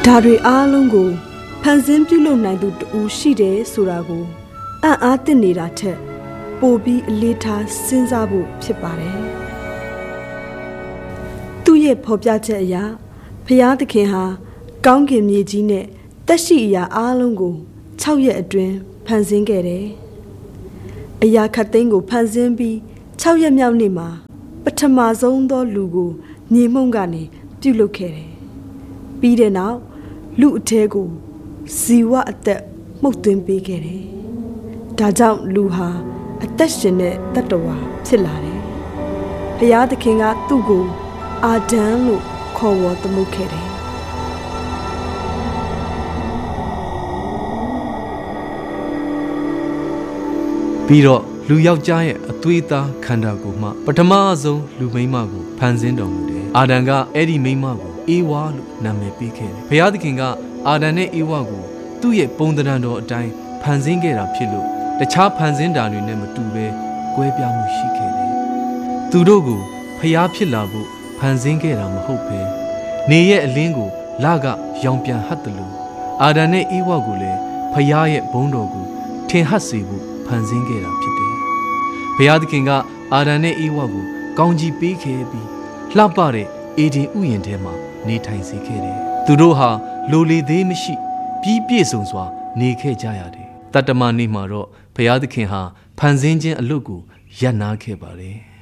ဒါတွေအားလုံးကိုဖန်ဆင်းပြုလုပ်နိုင်သူတူရှိတယ်ဆိုတာကိုအံ့အားသင့်နေတာထက်ပိုပြီးအလေးထားစဉ်းစားဖို့ဖြစ်ပါတယ်။သူ့ရဲ့ဖော်ပြချက်အရဖျားသခင်ဟာကောင်းကင်မြေကြီးနဲ့သက်ရှိအရာအားလုံးကို6ရက်အတွင်းဖန်ဆင်းခဲ့တယ်။အရာခတ်သိမ်းကိုဖန်ဆင်းပြီး6ရက်မြောက်နေ့မှာပထမဆုံးသောလူကိုမြေမှုန့်ကနေပြုလုပ်ခဲ့တယ်။ပြီးတဲ့နောက်လူအထဲကိုဇီဝအသက်မှုတ်သွင်းပေးခဲ့တယ်။ဒါကြောင့်လူဟာအသက်ရှင်တဲ့တတ္တဝါဖြစ်လာတယ်။ဘုရားသခင်ကသူ့ကိုအာဒံလို့ခေါ်ဝေါ်သမုတ်ခဲ့တယ်။ပြီးတော့လူယောက်ျားရဲ့အသွေးသားခန္ဓာကိုယ်မှပထမဆုံးလူမိန်းမကိုဖန်ဆင်းတော်မူတယ်။အာဒံကအဲ့ဒီမိန်းမကိုအေဝါလို့နာမည်ပေးခဲ့တယ်။ဘုရားသခင်ကအာဒံနဲ့အေဝါကိုသူ့ရဲ့ပုံသဏ္ဍာန်တော်အတိုင်းဖန်ဆင်းခဲ့တာဖြစ်လို့တခြားဖန်ဆင်းတာတွေနဲ့မတူဘဲကွဲပြားမှုရှိခဲ့တယ်။သူတို့ကိုဖျားဖြစ်လာဖို့ဖန်ဆင်းခဲ့တာမဟုတ်ဘဲနေရဲ့အလင်းကိုလကရောင်ပြန်ဟပ်တယ်လို့အာဒံနဲ့အေဝါကိုလည်းဖျားရဲ့ဘုန်းတော်ကိုထင်ဟပ်စေဖို့ဖန်ဆင်းခဲ့တာဖြစ်တယ်။ဘုရားသခင်ကအာဒံနဲ့အေဝါကိုကောင်းကြီးပေးခဲ့ပြီးလှပတဲ့အေဒင်ဥယျာဉ်ထဲမှာနေထိုင်စေခဲ့တယ်။သူတို့ဟာလိုလေသေးမရှိပြီးပြည့်စုံစွာနေခဲ့ကြရတယ်။တတ္တမနေ့မှာတော့ဘုရားသခင်ဟာဖန်ဆင်းခြင်းအလုပ်ကိုရပ်နားခဲ့ပါတယ်။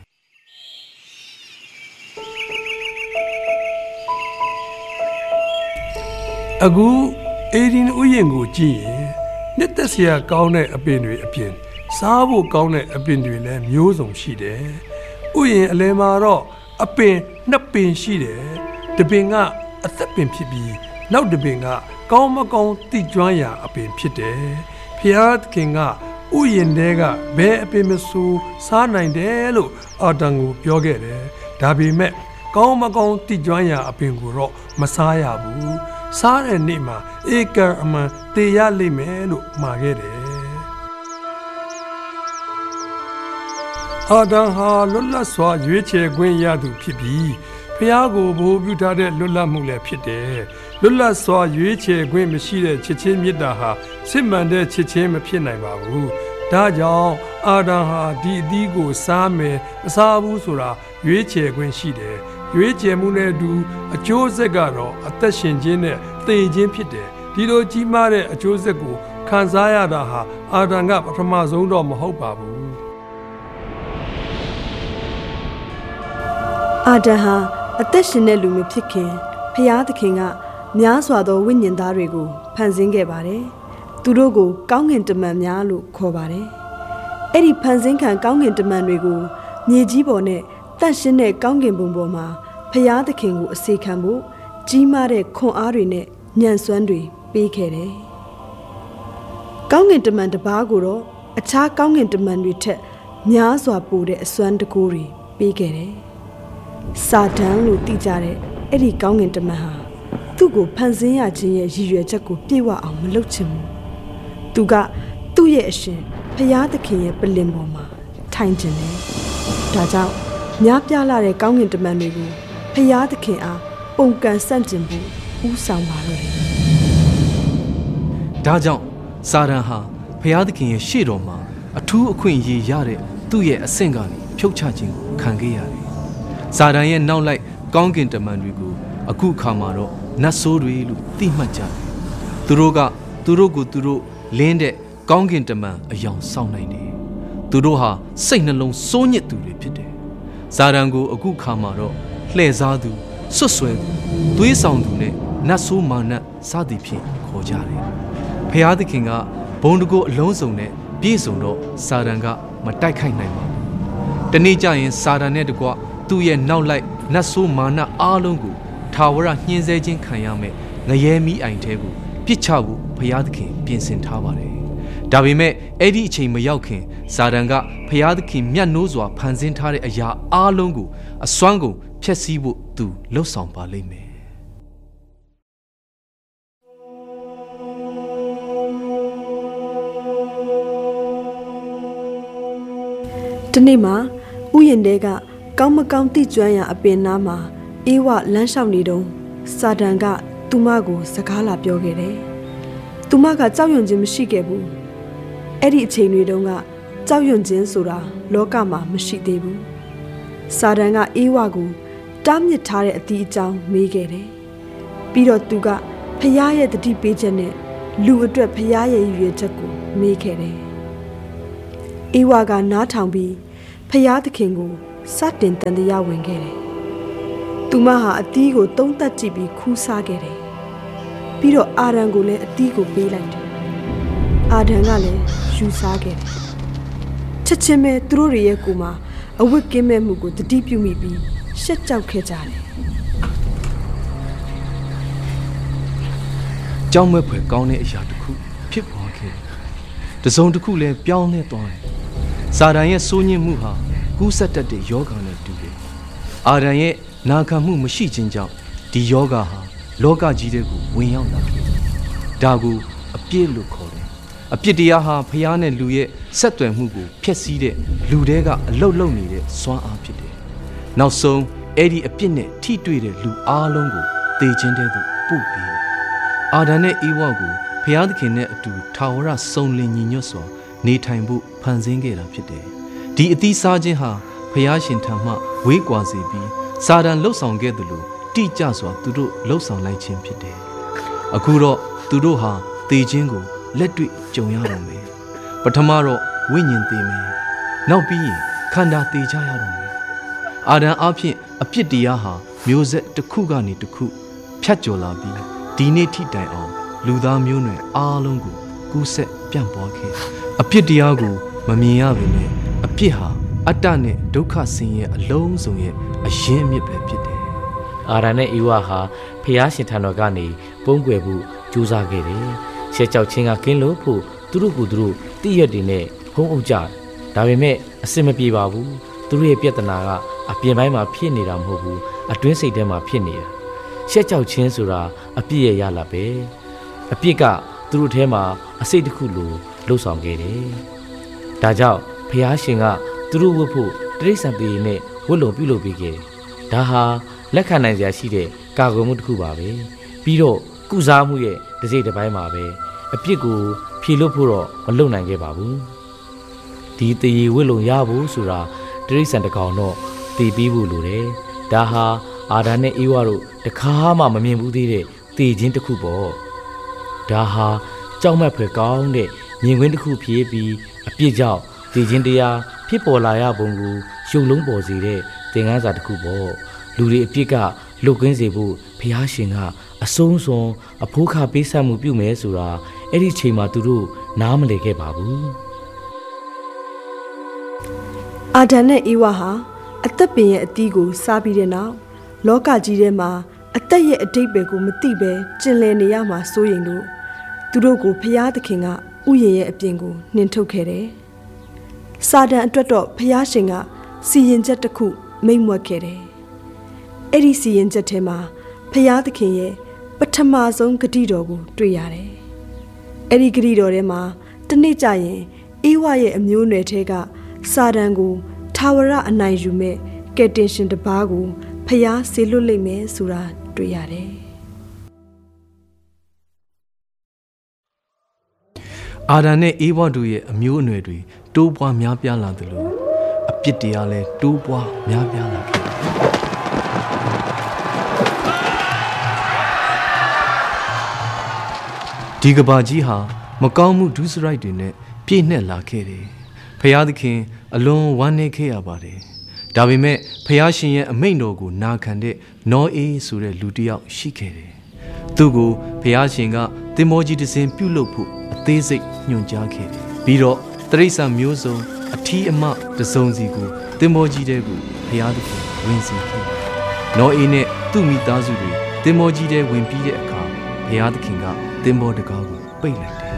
အခုအေဒင်ဥယျာဉ်ကိုကြည့်ရင်နှစ်သက်စရာကောင်းတဲ့အပင်တွေအပြင်စားဖို့ကောင်းတဲ့အပင်တွေလည်းမျိုးစုံရှိတယ်။ဥယျာဉ်အလယ်မှာတော့အပင်နှစ်ပင်ရှိတယ်။တစ်ပင်ကအသက်ပင်ဖြစ်ပြီးနောက်တစ်ပင်ကကောင်းမကောင်းတိကျွမ်းရာအပင်ဖြစ်တယ်။ဖျားသခင်ကဥယျာဉ်တဲကဘယ်အပင်မဆိုစားနိုင်တယ်လို့အာဒံကိုပြောခဲ့တယ်။ဒါပေမဲ့ကောင်းမကောင်းတိကျွမ်းရာအပင်ကိုတော့မစားရဘူး။စားတဲ့နေ့မှာဧကံအမှန်သေရလိမ့်မယ်လို့မှာခဲ့တယ်။အာဒံဟာလွတ်လပ်စွာရွေးချယ်ခွင့်ရသူဖြစ်ပြီးဖျားကိုဘိုးပြုထားတဲ့လွတ်လပ်မှုလည်းဖြစ်တယ်။လွတ်လပ်စွာရွေးချယ်ခွင့်မရှိတဲ့ချစ်ချင်းမေတ္တာဟာစစ်မှန်တဲ့ချစ်ချင်းမဖြစ်နိုင်ပါဘူး။ဒါကြောင့်အာဒံဟာဒီအသီးကိုစားမယ်မစားဘူးဆိုတာရွေးချယ်ခွင့်ရှိတယ်။ရွေးချယ်မှုနဲ့အတူအကျိုးဆက်ကတော့အသက်ရှင်ခြင်းနဲ့သေခြင်းဖြစ်တယ်။ဒီလိုကြီးမားတဲ့အကျိုးဆက်ကိုခံစားရတာဟာအာဒံကပထမဆုံးတော့မဟုတ်ပါဘူး။အာဒံဟာအသက်ရှင်တဲ့လူမျိုးဖြစ်ခင်ဖျားသခင်ကများစွာသောဝိညာဉ်သားတွေကိုဖန်ဆင်းခဲ့ပါတယ်။သူတို့ကိုကောင်းကင်တမန်များလို့ခေါ်ပါတယ်။အဲ့ဒီဖန်ဆင်းခံကောင်းကင်တမန်တွေကိုမြေကြီးပေါ်နဲ့တန့်ရှင်းတဲ့ကောင်းကင်ဘုံပေါ်မှာဖျားသခင်ကိုအစေခံဖို့ကြီးမားတဲ့ခွန်အားတွေနဲ့ညံ့စွမ်းတွေပေးခဲ့တယ်။ကောင်းကင်တမန်တစ်ပါးကိုတော့အခြားကောင်းကင်တမန်တွေထက်များစွာပိုတဲ့အစွမ်းတကူတွေပေးခဲ့တယ်။စာတန်လို့သိကြတဲ့အဲ့ဒီကောင်းကင်တမန်ဟာသူ့ကိုဖန်ဆင်းရခြင်းရဲ့ရည်ရွယ်ချက်ကိုပြည့်ဝအောင်မလုပ်ချင်ဘူး။သူကသူ့ရဲ့အရှင်ဖျားသခင်ရဲ့ပလင်ပေါ်မှာထိုင်ခြင်းတယ်။ဒါကြောင့်များပြားလာတဲ့ကောင်းကင်တမန်တွေကိုဖျားသခင်အားပုံကန်ဆန့်ကျင်ဖို့ဦးဆောင်ပါတော့တယ်။ဒါကြောင့်စာတန်ဟာဖျားသခင်ရဲ့ရှေ့တော်မှာအထူးအခွင့်အရေးရတဲ့သူ့ရဲ့အဆင့်ကနေဖြုတ်ချခြင်းကိုခံခဲ့ရတယ်။စာတန်ရဲ့နောက်လိုက်ကောင်းကင်တမန်တွေကိုအခုအခါမှာတော့နတ်ဆိုးတွေလို့သိမှတ်ကြတယ်။သူတို့ကိုလင်းတဲ့ကောင်းကင်တမန်အယောင်ဆောင်နိုင်တယ်။သူတို့ဟာစိတ်နှလုံးစိုးညစ်သူတွေဖြစ်တယ်။စာတန်ကိုအခုအခါမှာတော့လှည့်စားသူဆွတ်ဆွဲသူသွေးဆောင်သူနဲ့နတ်ဆိုးမာနစသည်ဖြင့်ခေါ်ကြတယ်။ဖျားသခင်ကဘုံတကိုအလုံးစုံနဲ့ပြည့်စုံတော့စာတန်ကမတိုက်ခိုက်နိုင်ပါဘူး။တနေ့ကျရင်စာတန်နဲ့တကွသူ့ရဲ့နောက်လိုက်နတ်ဆိုးမာနအားလုံးကိုထာဝရညှင်းဆဲခြင်းခံရမယ်ငရဲမီးအိုင်ထဲကိုပြစ်ချဖို့ဘုရားသခင်ပြင်ဆင်ထားပါတယ်။ဒါပေမဲ့အဲ့ဒီအချိန်မရောက်ခင်စာတန်ကဘုရားသခင်မြတ်နိုးစွာဖန်ဆင်းထားတဲ့အရာအားလုံးကိုအစွမ်းကုန်ဖျက်ဆီးဖို့သူလှုပ်ဆောင်ပါလိမ့်မယ်။ဒီနေ့မှာဥယျာဉ်တဲကကောင်းမကောင်းတိကျွမ်းရာအပင်နားမှာအေးဝလမ်းလျှောက်နေတုန်းစာတန်ကသူမကိုစကားလာပြောခဲ့တယ်သူမကကြောက်ရွံ့ခြင်းမရှိခဲ့ဘူးအဲ့ဒီအချိန်တွေတုန်းကကြောက်ရွံ့ခြင်းဆိုတာလောကမှာမရှိသေးဘူးစာတန်ကအေးဝါကိုတားမြစ်ထားတဲ့အသီးအကြောင်းမေးခဲ့တယ်ပြီးတော့သူကဖျားရဲ့တတိပေးချက်နဲ့လူအတွက်ဖျားရဲ့ရွေချက်ကိုမေးခဲ့တယ်အေးဝါကနားထောင်ပြီးဖျားသခင်ကိုစတင်တန်တရားဝင်ခဲ့တယ်သူမဟာအသီးကိုသုံးသပ်ကြည့်ပြီးခူးစားခဲ့တယ်ပြီးတော့အာဒံကိုလည်းအသီးကိုပေးလိုက်တယ်အာဒံကလည်းယူစားခဲ့တယ်ချက်ချင်းပဲသူတို့ရဲ့ကိုယ်မှာအဝတ်ကင်းမဲ့မှုကိုတတိပြုမိပြီးရှက်ကြောက်ခဲ့ကြတယ်ကြောက်မဲ့ဖွယ်ကောင်းတဲ့အရာတစ်ခုဖြစ်ပေါ်ခဲ့တစုံတစ်ခုလည်းပြောင်းလဲသွားတယ်စာတန်ရဲ့စိုးညစ်မှုဟာကူးစက်တတ်တဲ့ယောဂနဲ့တူတယ်အာဒံရဲ့နာခံမှုမရှိခြင်းကြောင့်ဒီယောဂဟာလောကကြီးတဲ့ကိုဝင်ရောက်လာတယ်ဒါကိုအပြစ်လို့ခေါ်တယ်အပြစ်တရားဟာဖျားနဲ့လူရဲ့ဆက်သွယ်မှုကိုဖျက်ဆီးတဲ့လူတွေကအလုတ်လုံနေတဲ့စွမ်းအားဖြစ်တယ်နောက်ဆုံးအဲ့ဒီအပြစ်နဲ့ထိတွေ့တဲ့လူအားလုံးကိုသေခြင်းတဲ့သူပို့ပြီးအာဒံနဲ့အေဝါကိုဖျားသခင်နဲ့အတူထာဝရစုံလင်ညီညွတ်စွာနေထိုင်ဖို့ဖန်ဆင်းခဲ့တာဖြစ်တယ်ဒီအသီးစားခြင်းဟာဖျားရှင်ထံမှဝေးကွာစေပြီးစာတန်လှုပ်ဆောင်ခဲ့သလိုတိကျစွာသူတို့လှုပ်ဆောင်လိုက်ခြင်းဖြစ်တယ်အခုတော့သူတို့ဟာသေခြင်းကိုလက်တွေ့ကြုံရတော့မယ်ပထမတော့ဝိညာဉ်သေမယ်နောက်ပြီးရင်ခန္ဓာသေကြရတော့မယ်အာဒံအဖြစ်အပြစ်တရားဟာမျိုးဆက်တစ်ခုကနေတစ်ခုဖြတ်ကျော်လာပြီးဒီနေ့ထိတိုင်အောင်လူသားမျိုးနွယ်အားလုံးကိုကူးဆက်ပြန့်ပွားခဲ့အပြစ်တရားကိုမမြင်ရပေမဲ့အပြစ်ဟာအတ္တနဲ့ဒုက္ခဆင်းရဲအလုံးစုံရဲ့အရင်းအမြစ်ပဲဖြစ်တယ်အာဒံနဲ့အေဝါဟာဖျားရှင်ထံတော်ကနေပုန်းကွယ်ဖို့ကြိုးစားခဲ့တယ်ရှက်ကြောက်ခြင်းကကင်းလို့ဖို့သူတို့ကိုယ်သူတို့တည့်ရက်တွေနဲ့ဟုံးအုပ်ကြဒါပေမဲ့အစင်မပြေပါဘူးသူတို့ရဲ့ပြဿနာကအပြင်ပိုင်းမှာဖြစ်နေတာမဟုတ်ဘူးအတွင်းစိတ်ထဲမှာဖြစ်နေတာရှက်ကြောက်ခြင်းဆိုတာအပြစ်ရဲ့ရလာပဲအပြစ်ကသူတို့ထဲမှာအစိတ်တစ်ခုလိုလှုပ်ဆောင်ခဲ့တယ်ဒါကြောင့်ဖျားရှင်ကသူတို့ဝတ်ဖို့တိရစ္ဆာန်တွေနဲ့ဝတ်လုံပြုလုပ်ပေးခဲ့ဒါဟာလက်ခံနိုင်စရာရှိတဲ့ကာကွယ်မှုတစ်ခုပါပဲပြီးတော့ကုစားမှုရဲ့တစ်စိတ်တစ်ပိုင်းမှာပဲအပြစ်ကိုဖြေလို့ဖို့တော့မလုပ်နိုင်ခဲ့ပါဘူးဒီတည်ရဝတ်လုံရဖို့ဆိုတာတိရစ္ဆာန်တစ်ကောင်တော့တည်ပြီးဖို့လိုတယ်ဒါဟာအာဒံနဲ့အေဝါတို့တခါမှမမြင်ဘူးသေးတဲ့တည်ခြင်းတစ်ခုပေါ့ဒါဟာကြောက်မက်ဖွယ်ကောင်းတဲ့မြင်ကွင်းတစ်ခုဖြစ်ပြီးအပြစ်ကြောင့်တည်ခြင်းတရားဖြစ်ပေါ်လာရပုံကိုရှုံလုံးပေါ်စေတဲ့သင်ခန်းစာတစ်ခုပေါ့လူတွေအပြစ်ကလွတ်ကင်းစေဖို့ဘုရားရှင်ကအဆုံးစွန်အဖိုးခပေးဆပ်မှုပြုမယ်ဆိုတာအဲ့ဒီချိန်မှာသူတို့နားမလည်ခဲ့ပါဘူးအာဒံနဲ့အေဝါဟာအသက်ပင်ရဲ့အသီးကိုစားပြီးတဲ့နောက်လောကကြီးထဲမှာအသက်ရဲ့အတိတ်ပဲကိုမသိပဲကျင်လည်နေရမှာစိုးရင်လို့သူတို့ကိုဖျားသခင်ကဥယျာဉ်ရဲ့အပြင်ကိုနှင်ထုတ်ခဲ့တယ်။စာတန်အတွက်တော့ဖျားရှင်ကစီရင်ချက်တစ်ခုမိန့်မွက်ခဲ့တယ်။အဲ့ဒီစီရင်ချက်ထဲမှာဖျားသခင်ရဲ့ပထမဆုံးဂတိတော်ကိုတွေ့ရတယ်။အဲ့ဒီဂတိတော်ထဲမှာတနေ့ကျရင်အေဝါရဲ့အမျိုးနွယ်ထဲကစာတန်ကိုထာဝရအနိုင်ယူမဲ့ကယ်တင်ရှင်တစ်ပါးကိုဖျားဆေလွတ်လိမ့်မယ်ဆိုတာတွေ့ရတယ်အာဒံနဲ့အေဝါတို့ရဲ့အမျိုးအနွယ်တွေတိုးပွားများပြားလာသလိုအပြစ်တရားလည်းတိုးပွားများပြားလာခဲ့ဒီကဘာကြီးဟာမကောင်းမှုဒုစရိုက်တွေနဲ့ပြည့်နှက်လာခဲ့တယ်ဖျားသခင်အလွန်ဝမ်းနည်းခဲ့ရပါတယ်ဒါပေမဲ့ဖျားရှင်ရဲ့အမိန့်တော်ကိုနာခံတဲ့နောအေးဆိုတဲ့လူတစ်ယောက်ရှိခဲ့တယ်သူ့ကိုဖျားရှင်ကသင်္ဘောကြီးတစ်စင်းပြုတ်လုဖို့အသေးစိတ်ညွှန်ကြားခဲ့တယ်ပြီးတော့တိရစ္ဆာန်မျိုးစုံအထီးအမတစ်စုံစီကိုသင်္ဘောကြီးတဲကိုဖျားသခင်ဝင်စီခဲ့နောအေးနဲ့သူ့မိသားစုတွေသင်္ဘောကြီးတဲဝင်ပြီးတဲ့အခါဖျားသခင်ကသင်္ဘောတကားကိုပိတ်လိုက်တယ်